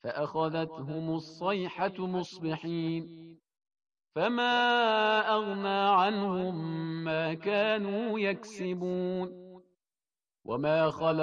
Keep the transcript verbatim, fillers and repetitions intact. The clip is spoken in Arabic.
فأخذتهم الصيحة مصبحين فما أغنى عنهم ما كانوا يكسبون وما خلق